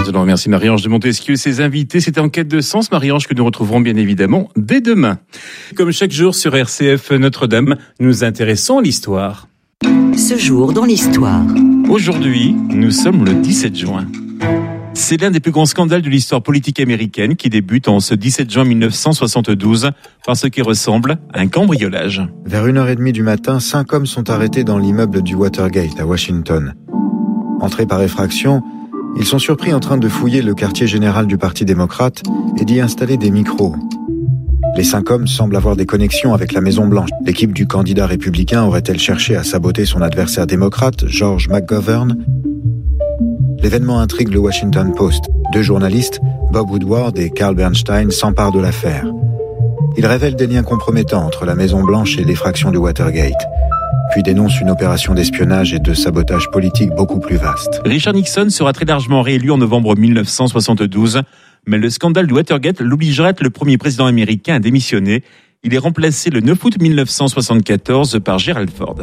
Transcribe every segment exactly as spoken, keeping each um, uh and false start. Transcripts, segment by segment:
Maintenant, remercie Marie-Ange de Montesquieu et ses invités. C'était En quête de sens, Marie-Ange, que nous retrouverons bien évidemment dès demain. Comme chaque jour sur R C F Notre-Dame, nous nous intéressons à l'histoire. Ce jour dans l'histoire. Aujourd'hui, nous sommes le dix-sept juin. C'est l'un des plus grands scandales de l'histoire politique américaine qui débute en ce dix-sept juin mille neuf cent soixante-douze par ce qui ressemble à un cambriolage. Vers une heure trente du matin, cinq hommes sont arrêtés dans l'immeuble du Watergate à Washington. Entrés par effraction, ils sont surpris en train de fouiller le quartier général du Parti démocrate et d'y installer des micros. Les cinq hommes semblent avoir des connexions avec la Maison-Blanche. L'équipe du candidat républicain aurait-elle cherché à saboter son adversaire démocrate, George McGovern ? L'événement intrigue le Washington Post. Deux journalistes, Bob Woodward et Carl Bernstein, s'emparent de l'affaire. Ils révèlent des liens compromettants entre la Maison-Blanche et l'effraction du Watergate, puis dénoncent une opération d'espionnage et de sabotage politique beaucoup plus vaste. Richard Nixon sera très largement réélu en novembre mille neuf cent soixante-douze, mais le scandale du Watergate l'obligera à être le premier président américain à démissionner. Il est remplacé le neuf août mille neuf cent soixante-quatorze par Gerald Ford.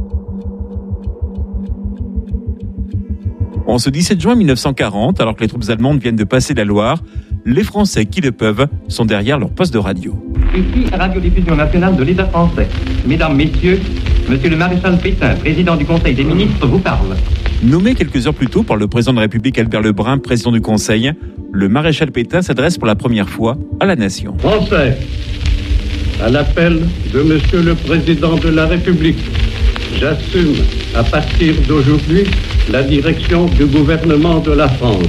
En ce dix-sept juin mille neuf cent quarante, alors que les troupes allemandes viennent de passer la Loire, les Français qui le peuvent sont derrière leur poste de radio. Ici, Radiodiffusion nationale de l'État français. Mesdames, Messieurs, Monsieur le maréchal Pétain, président du Conseil des ministres, vous parle. Nommé quelques heures plus tôt par le président de la République Albert Lebrun, président du Conseil, le maréchal Pétain s'adresse pour la première fois à la nation. Français, à l'appel de Monsieur le Président de la République, j'assume à partir d'aujourd'hui la direction du gouvernement de la France.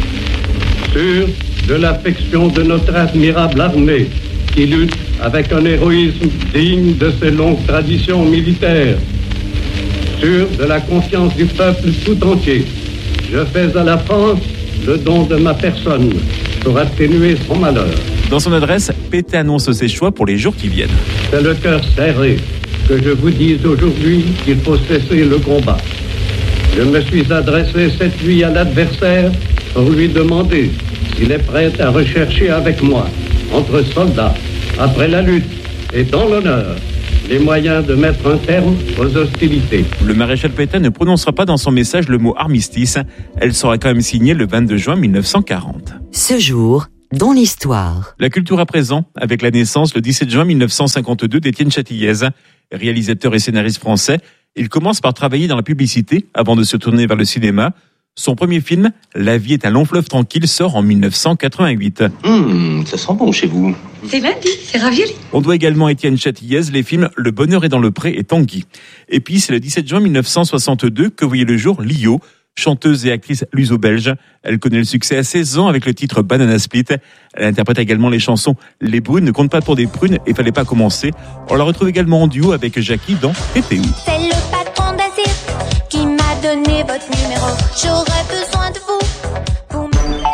Sûr de l'affection de notre admirable armée qui lutte avec un héroïsme digne de ses longues traditions militaires. Sûr de la confiance du peuple tout entier, je fais à la France le don de ma personne pour atténuer son malheur. Dans son adresse, Pétain annonce ses choix pour les jours qui viennent. C'est le cœur serré que je vous dise aujourd'hui qu'il faut cesser le combat. Je me suis adressé cette nuit à l'adversaire pour lui demander s'il est prêt à rechercher avec moi, entre soldats, après la lutte et dans l'honneur, les moyens de mettre un terme aux hostilités. Le maréchal Pétain ne prononcera pas dans son message le mot armistice. Elle sera quand même signée le vingt-deux juin mille neuf cent quarante. Ce jour dans l'histoire. La culture à présent, avec la naissance le dix-sept juin mille neuf cent cinquante-deux d'Étienne Châtillez, réalisateur et scénariste français. Il commence par travailler dans la publicité avant de se tourner vers le cinéma. Son premier film, La vie est un long fleuve tranquille, sort en mille neuf cent quatre-vingt-huit. Hum, ça sent bon chez vous. C'est lundi, c'est ravioli. On doit également à Étienne Châtillez les films Le bonheur est dans le pré et Tanguy. Et puis c'est le dix-sept juin mille neuf cent soixante-deux que voyait le jour Lio, chanteuse et actrice luso-belge. Elle connaît le succès à seize ans avec le titre Banana Split. Elle interprète également les chansons Les brunes ne comptent pas pour des prunes et Fallait pas commencer. On la retrouve également en duo avec Jackie dans T T O. C'est le patron d'un cirque qui m'a donné votre numéro. J'aurais besoin de vous pour...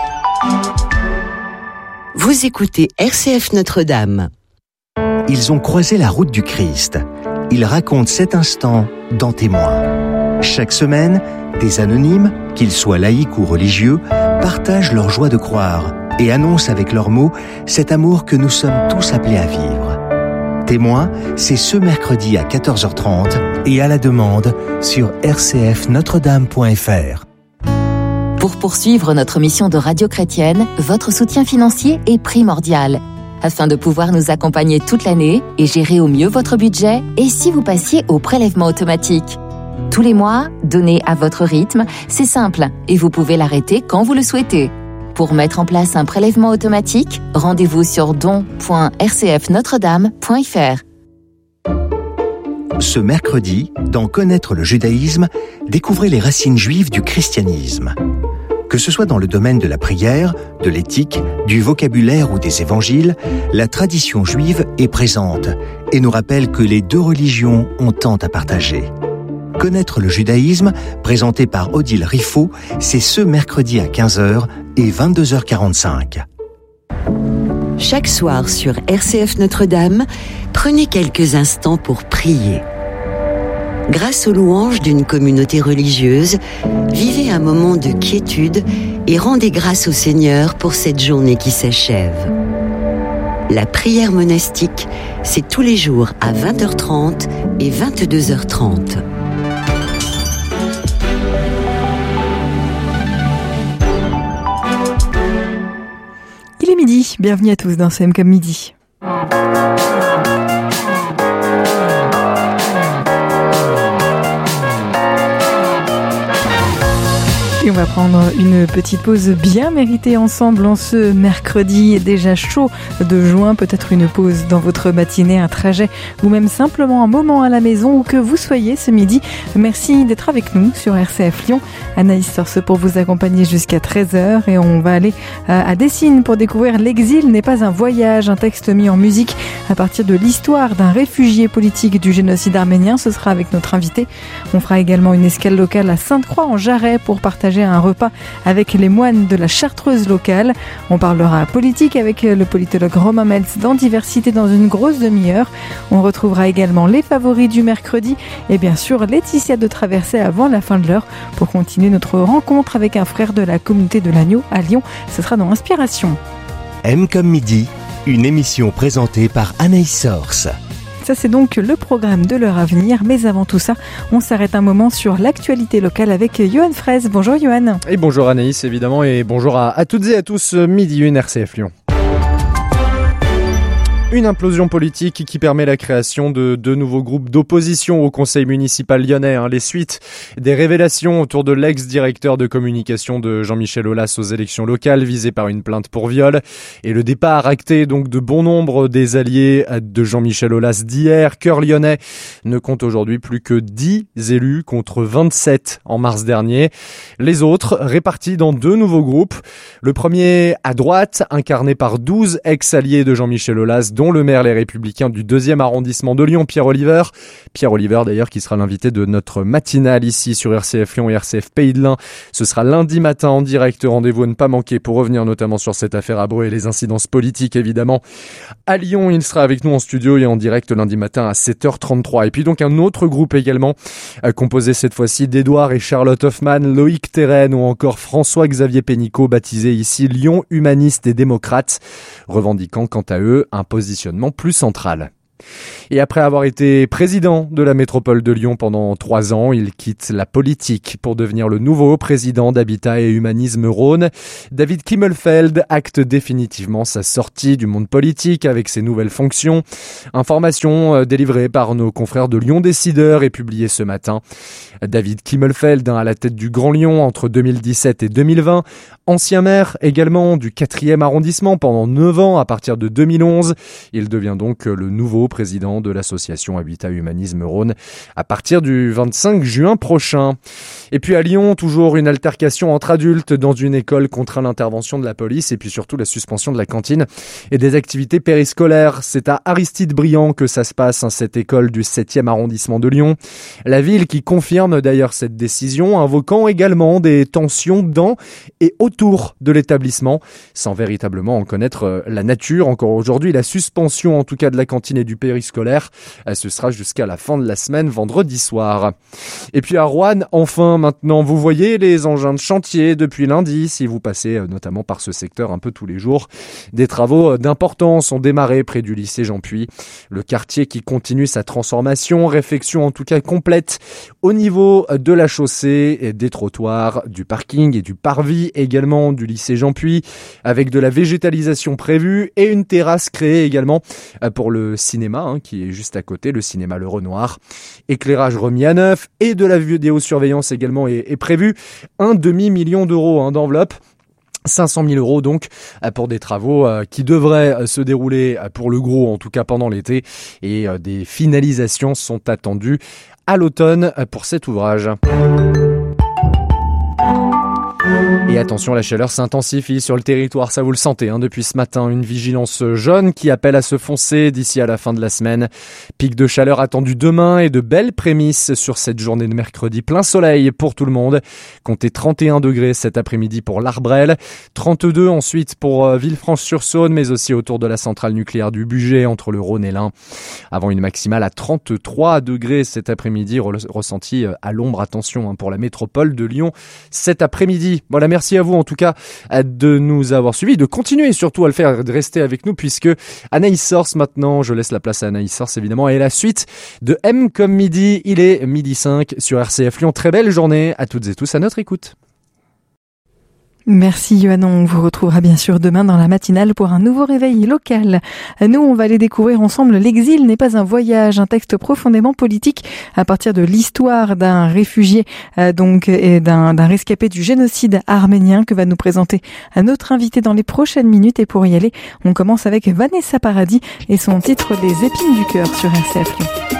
Vous écoutez R C F Notre-Dame. Ils ont croisé la route du Christ. Ils racontent cet instant dans Témoins. Chaque semaine, des anonymes, qu'ils soient laïcs ou religieux, partagent leur joie de croire et annoncent avec leurs mots cet amour que nous sommes tous appelés à vivre. Témoins, c'est ce mercredi à quatorze heures trente et à la demande sur r c f notre dame point f r. Pour poursuivre notre mission de radio chrétienne, votre soutien financier est primordial. Afin de pouvoir nous accompagner toute l'année et gérer au mieux votre budget, et si vous passiez au prélèvement automatique ? Tous les mois, donnez à votre rythme, c'est simple et vous pouvez l'arrêter quand vous le souhaitez. Pour mettre en place un prélèvement automatique, rendez-vous sur don point r c f notre dame point f r. Ce mercredi, dans Connaître le judaïsme, découvrez les racines juives du christianisme. Que ce soit dans le domaine de la prière, de l'éthique, du vocabulaire ou des évangiles, la tradition juive est présente et nous rappelle que les deux religions ont tant à partager. Connaître le judaïsme, présenté par Odile Riffaut, c'est ce mercredi à quinze heures et vingt-deux heures quarante-cinq. Chaque soir sur R C F Notre-Dame, prenez quelques instants pour prier. Grâce aux louanges d'une communauté religieuse, vivez un moment de quiétude et rendez grâce au Seigneur pour cette journée qui s'achève. La prière monastique, c'est tous les jours à vingt heures trente et vingt-deux heures trente. midi. Bienvenue à tous dans C M comme midi. Et on va prendre une petite pause bien méritée ensemble en ce mercredi déjà chaud de juin. Peut-être une pause dans votre matinée, un trajet ou même simplement un moment à la maison où que vous soyez ce midi. Merci d'être avec nous sur R C F Lyon. Anaïs Source pour vous accompagner jusqu'à treize heures et on va aller à Dessines pour découvrir L'exil n'est pas un voyage, un texte mis en musique à partir de l'histoire d'un réfugié politique du génocide arménien. Ce sera avec notre invité. On fera également une escale locale à Sainte-Croix en Jarret pour partager un repas avec les moines de la Chartreuse locale. On parlera politique avec le politologue Romain Meltz dans Diversité dans une grosse demi-heure. On retrouvera également les favoris du mercredi et bien sûr Laetitia de Traversée avant la fin de l'heure pour continuer notre rencontre avec un frère de la communauté de l'Agneau à Lyon. Ce sera dans Inspiration. M comme midi, une émission présentée par Anaïs Source. Ça, c'est donc le programme de l'heure à venir. Mais avant tout ça, on s'arrête un moment sur l'actualité locale avec Yoann Fraise. Bonjour Yoann. Et bonjour Anaïs, évidemment. Et bonjour à, à toutes et à tous. Midi une R C F Lyon. Une implosion politique qui permet la création de deux nouveaux groupes d'opposition au conseil municipal lyonnais. Hein. Les suites des révélations autour de l'ex-directeur de communication de Jean-Michel Aulas aux élections locales visé par une plainte pour viol. Et le départ acté donc de bon nombre des alliés de Jean-Michel Aulas d'hier. Cœur lyonnais ne compte aujourd'hui plus que dix élus contre vingt-sept en mars dernier. Les autres répartis dans deux nouveaux groupes. Le premier à droite, incarné par douze ex-alliés de Jean-Michel Aulas, dont le maire Les Républicains du deuxième arrondissement de Lyon, Pierre Oliver. Pierre Oliver d'ailleurs qui sera l'invité de notre matinale ici sur R C F Lyon et R C F Pays de l'Ain. Ce sera lundi matin en direct, rendez-vous à ne pas manquer pour revenir notamment sur cette affaire à Breux et les incidences politiques évidemment. À Lyon, il sera avec nous en studio et en direct lundi matin à sept heures trente-trois. Et puis donc un autre groupe également, composé cette fois-ci d'Édouard et Charlotte Hoffmann, Loïc Terren ou encore François-Xavier Pénicaud, baptisé ici Lyon Humaniste et Démocrate, revendiquant quant à eux un positionnement plus central. Et après avoir été président de la métropole de Lyon pendant trois ans, il quitte la politique pour devenir le nouveau président d'Habitat et Humanisme Rhône. David Kimmelfeld acte définitivement sa sortie du monde politique avec ses nouvelles fonctions. Information délivrée par nos confrères de Lyon Décideur et publiée ce matin. David Kimmelfeld, à la tête du Grand Lyon entre deux mille dix-sept et deux mille vingt, ancien maire également du quatrième arrondissement pendant neuf ans à partir de deux mille onze. Il devient donc le nouveau président de l'association Habitat Humanisme Rhône à partir du vingt-cinq juin prochain. Et puis à Lyon, toujours une altercation entre adultes dans une école contraint l'intervention de la police et puis surtout la suspension de la cantine et des activités périscolaires. C'est à Aristide-Briand que ça se passe, hein, cette école du septième arrondissement de Lyon. La ville qui confirme d'ailleurs cette décision, invoquant également des tensions dans et autour de l'établissement, sans véritablement en connaître la nature. Encore aujourd'hui, la suspension en tout cas de la cantine et du périscolaire, ce sera jusqu'à la fin de la semaine, vendredi soir. Et puis à Roanne, enfin maintenant, vous voyez les engins de chantier depuis lundi, si vous passez notamment par ce secteur un peu tous les jours. Des travaux d'importance ont démarré près du lycée Jean-Puy. Le quartier qui continue sa transformation, réfection en tout cas complète au niveau de la chaussée, des trottoirs, du parking et du parvis également du lycée Jean-Puy, avec de la végétalisation prévue et une terrasse créée également pour le cinéma hein, qui est juste à côté, le cinéma Le Renoir. Éclairage remis à neuf et de la vidéosurveillance également est, est prévu. Un demi-million d'euros hein, d'enveloppe. cinq cent mille euros donc pour des travaux qui devraient se dérouler pour le gros en tout cas pendant l'été et des finalisations sont attendues à l'automne pour cet ouvrage. Et attention, la chaleur s'intensifie sur le territoire, ça vous le sentez hein, depuis ce matin. Une vigilance jaune qui appelle à se foncer d'ici à la fin de la semaine. Pic de chaleur attendu demain et de belles prémices sur cette journée de mercredi. Plein soleil pour tout le monde. Comptez trente et un degrés cet après-midi pour l'Arbrel, trente-deux ensuite pour Villefranche-sur-Saône, mais aussi autour de la centrale nucléaire du Bugey entre le Rhône et l'Ain. Avant une maximale à trente-trois degrés cet après-midi, ressenti à l'ombre, attention hein, pour la métropole de Lyon cet après-midi. Voilà, merci à vous en tout cas de nous avoir suivis, de continuer surtout à le faire, de rester avec nous puisque Anaïs Source maintenant, je laisse la place à Anaïs Source évidemment et la suite de M comme midi, il est midi cinq sur R C F Lyon. Très belle journée à toutes et tous à notre écoute. Merci Yoann, on vous retrouvera bien sûr demain dans la matinale pour un nouveau réveil local. Nous, on va aller découvrir ensemble L'exil n'est pas un voyage, un texte profondément politique à partir de l'histoire d'un réfugié euh, donc et d'un, d'un rescapé du génocide arménien que va nous présenter notre invité dans les prochaines minutes. Et pour y aller, on commence avec Vanessa Paradis et son titre Les épines du cœur sur R C F Lyon.